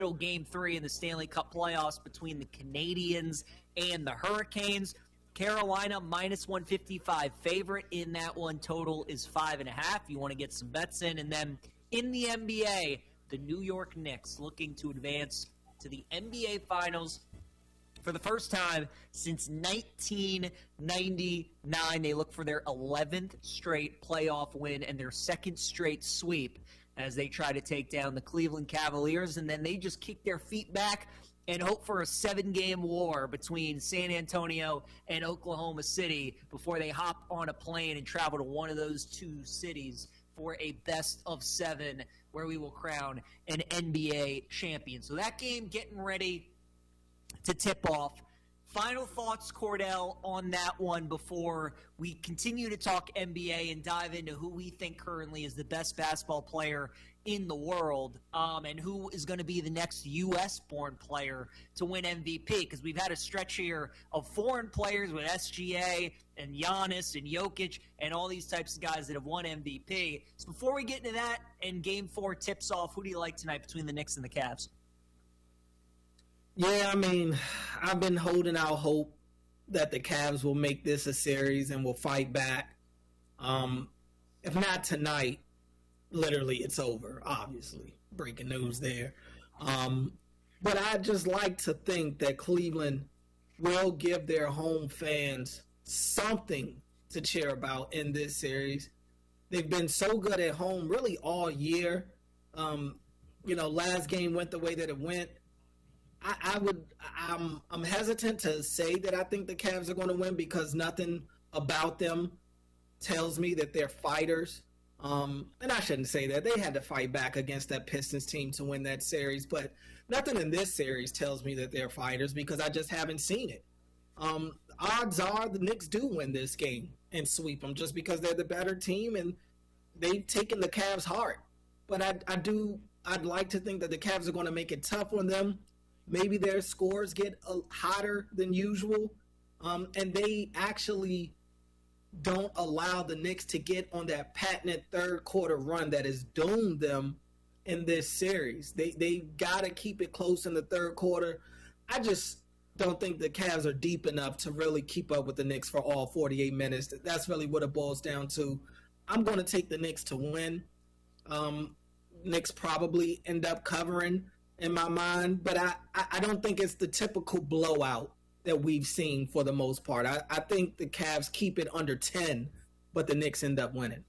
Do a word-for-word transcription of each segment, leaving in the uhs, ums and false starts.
game three in the Stanley Cup playoffs between the Canadiens and the Hurricanes. Carolina minus one fifty-five favorite in that one. Total is five and a half. You want to get some bets in. And then in the N B A, the New York Knicks looking to advance to the N B A Finals for the first time since nineteen ninety-nine. They look for their eleventh straight playoff win and their second straight sweep as they try to take down the Cleveland Cavaliers. And then they just kick their feet back and hope for a seven-game war between San Antonio and Oklahoma City before they hop on a plane and travel to one of those two cities for a best of seven where we will crown an N B A champion. So that game getting ready to tip off. Final thoughts, Cordell, on that one before we continue to talk N B A and dive into who we think currently is the best basketball player in the world, um, and who is going to be the next U S-born player to win M V P, because we've had a stretch here of foreign players with S G A and Giannis and Jokic and all these types of guys that have won M V P. So before we get into that and Game four tips off, who do you like tonight between the Knicks and the Cavs? Yeah, I mean, I've been holding out hope that the Cavs will make this a series and will fight back. Um, if not tonight, literally it's over, obviously. Breaking news there. Um, but I just like to think that Cleveland will give their home fans something to cheer about in this series. They've been so good at home really all year. Um, you know, last game went the way that it went. I, I would, I'm, I'm hesitant to say that I think the Cavs are going to win because nothing about them tells me that they're fighters. Um, and I shouldn't say that. They had to fight back against that Pistons team to win that series, but nothing in this series tells me that they're fighters because I just haven't seen it. Um, odds are the Knicks do win this game and sweep them just because they're the better team and they've taken the Cavs' heart. But I, I do, I'd like to think that the Cavs are going to make it tough on them. Maybe their scores get uh, hotter than usual, um, and they actually don't allow the Knicks to get on that patented third quarter run that has doomed them in this series. They they got to keep it close in the third quarter. I just don't think the Cavs are deep enough to really keep up with the Knicks for all forty-eight minutes. That's really what it boils down to. I'm going to take the Knicks to win. Um, Knicks probably end up covering in my mind, but I, I don't think it's the typical blowout that we've seen for the most part. I, I think the Cavs keep it under ten, but the Knicks end up winning.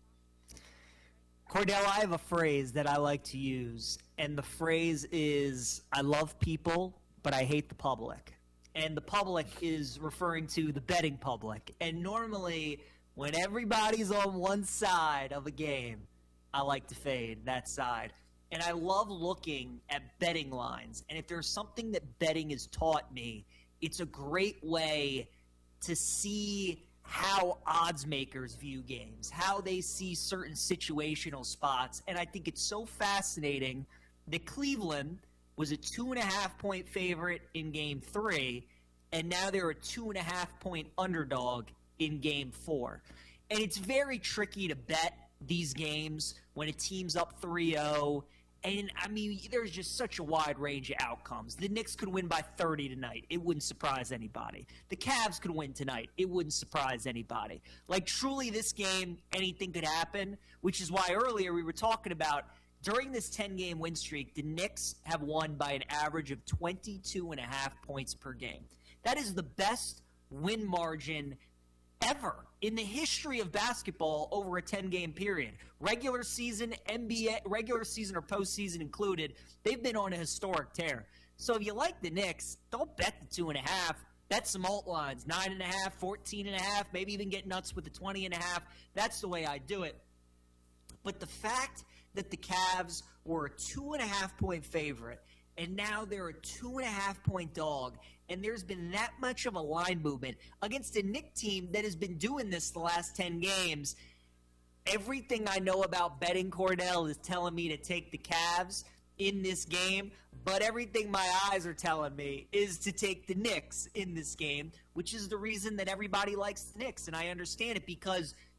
Cordell, I have a phrase that I like to use, and the phrase is, I love people, but I hate the public. And the public is referring to the betting public. And normally, when everybody's on one side of a game, I like to fade that side. And I love looking at betting lines. And if there's something that betting has taught me, it's a great way to see how odds makers view games, how they see certain situational spots. And I think it's so fascinating that Cleveland was a two and a half point favorite in game three, and now they're a two and a half point underdog in game four. And it's very tricky to bet these games when a team's up three oh. And, I mean, there's just such a wide range of outcomes. The Knicks could win by thirty tonight. It wouldn't surprise anybody. The Cavs could win tonight. It wouldn't surprise anybody. Like, truly, this game, anything could happen, which is why earlier we were talking about during this ten-game win streak, the Knicks have won by an average of twenty-two and a half points per game. That is the best win margin ever in the history of basketball over a ten-game period. Regular season, N B A, regular season or postseason included, they've been on a historic tear. So if you like the Knicks, don't bet the two and a half. Bet some alt lines, nine and a half, fourteen and a half, maybe even get nuts with the twenty and a half. That's the way I do it. But the fact that the Cavs were a two and a half point favorite, and now they're a two and a half point dog, and there's been that much of a line movement against a Knicks team that has been doing this the last ten games. Everything I know about betting, Cordell, is telling me to take the Cavs in this game, but everything my eyes are telling me is to take the Knicks in this game, which is the reason that everybody likes the Knicks, and I understand it because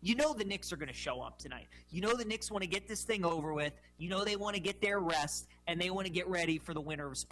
You know the Knicks are going to show up tonight. You know the Knicks want to get this thing over with. You know they want to get their rest, and they want to get ready for the winner of